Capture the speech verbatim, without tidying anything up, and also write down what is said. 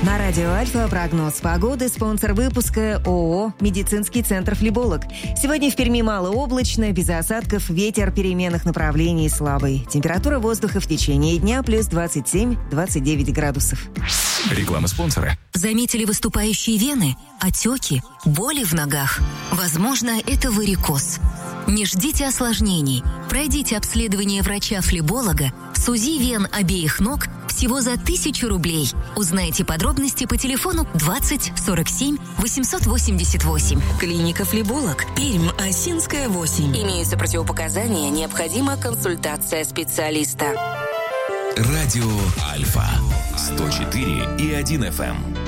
На радио Альфа прогноз погоды. Спонсор выпуска ООО «Медицинский центр Флеболог». Сегодня в Перми малооблачно, без осадков, ветер переменных направлений слабый. Температура воздуха в течение дня плюс двадцать семь - двадцать девять градусов. Реклама спонсора. Заметили выступающие вены, отеки, боли в ногах? Возможно, это варикоз. Не ждите осложнений. Пройдите обследование врача-флеболога с УЗИ вен обеих ног всего за тысячу рублей. Узнайте подробности по телефону двадцать сорок семь восемьсот восемьдесят восемь. Клиника «Флеболог», Пермь, Осинская, восемь. Имеются противопоказания, необходима консультация специалиста. Радио Альфа. сто четыре и один эф эм.